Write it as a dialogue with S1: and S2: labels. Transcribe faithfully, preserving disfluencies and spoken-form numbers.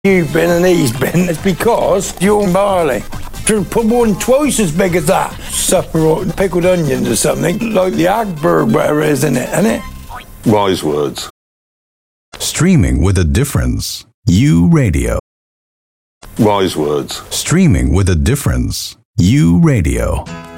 S1: you've been and he's been, it's because you're barley. To put one twice as big as that. Separate pickled onions or something, like the Agberg, whatever it is in it, isn't it?
S2: Wise words.
S3: Streaming with a difference. U Radio.
S2: Wise words.
S3: Streaming with a difference. U Radio.